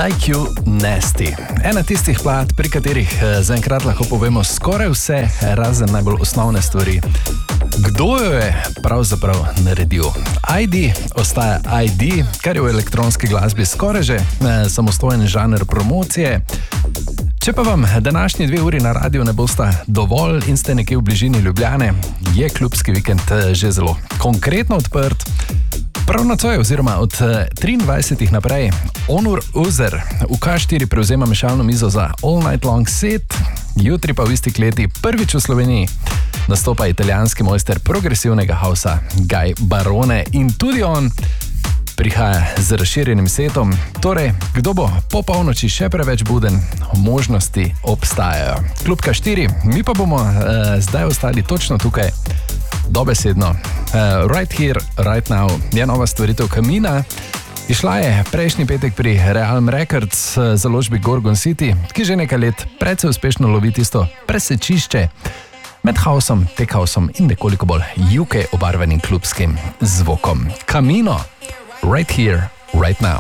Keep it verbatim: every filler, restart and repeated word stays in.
Like You Nasty. Ena tistih plat, pri katerih zaenkrat lahko povemo skoraj vse, razen najbolj osnovne stvari. Kdo jo je pravzaprav naredil? I D ostaja I D, kar je v elektronski glasbi skoraj že samostojen žanr promocije. Če pa vam današnji dve uri na radiju ne bosta dovolj in ste nekje v bližini Ljubljane, je klubski vikend že zelo konkretno odprt. Prav nocoj oziroma od triindvajsetih naprej Onur Uzer v K štiri prevzema mešalno mizo za All Night Long set, jutri pa v isti kleti prvič v Sloveniji nastopa italijanski mojster progresivnega housa Guy Barone in tudi on prihaja z razširjenim setom. Torej, kdo bo po polnoči še preveč buden, možnosti obstajajo. Klub K štiri, mi pa bomo uh, zdaj ostali točno tukaj, dobesedno. Uh, right Here, Right Now je nova stvaritev Kamina. Išla je prejšnji petek pri Realm Records založbi Gorgon City, ki že nekaj let precej uspešno lovi tisto presečišče med housom, tech housom in nekoliko bolj U K obarvenim klubskim zvokom. Kamino, Right Here, Right Now.